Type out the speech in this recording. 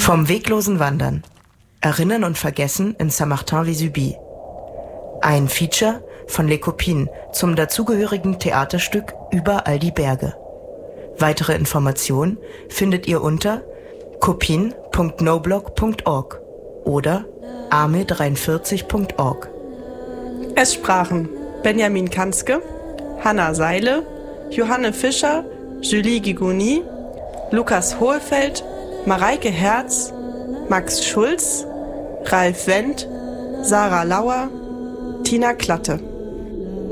Vom weglosen Wandern. Erinnern und Vergessen in Saint-Martin-Vésubie. Ein Feature von Les Copines zum dazugehörigen Theaterstück Über all die Berge. Weitere Informationen findet ihr unter copine.noblog.org oder arme43.org. Es sprachen Benjamin Kanzke, Hanna Seile, Johanne Fischer, Julie Gigoni, Lukas Hohlfeld, Mareike Herz, Max Schulz, Ralf Wendt, Sarah Lauer, Tina Klatte.